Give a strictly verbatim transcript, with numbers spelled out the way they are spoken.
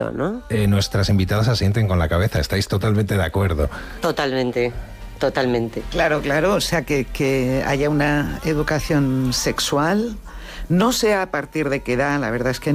¿no? Eh, nuestras invitadas asienten con la cabeza, estáis totalmente de acuerdo. Totalmente, totalmente. Claro, claro, o sea, que, que haya una educación sexual, no sé a partir de qué edad, la verdad es que